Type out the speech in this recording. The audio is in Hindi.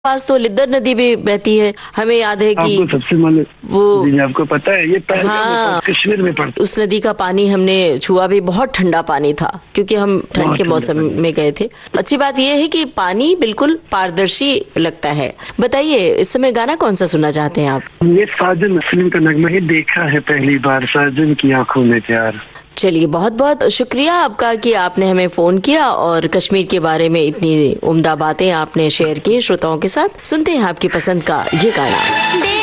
पास तो लिद्दर नदी भी बहती है। हमें याद है कि आपको सबसे मालूम वो आपको पता है ये कश्मीर में पड़ता। उस नदी का पानी हमने छुआ भी, बहुत ठंडा पानी था क्योंकि हम ठंड के मौसम में गए थे। अच्छी बात यह है कि पानी बिल्कुल पारदर्शी लगता है। बताइए इस समय गाना कौन सा सुनना चाहते हैं आप? ये साजन फिल्म का नगमा है, देखा है पहली बार साजन की आंखों में प्यार। चलिए, बहुत बहुत शुक्रिया आपका कि आपने हमें फोन किया और कश्मीर के बारे में इतनी उम्दा बातें आपने शेयर की श्रोताओं के साथ। सुनते हैं आपकी पसंद का ये गाना।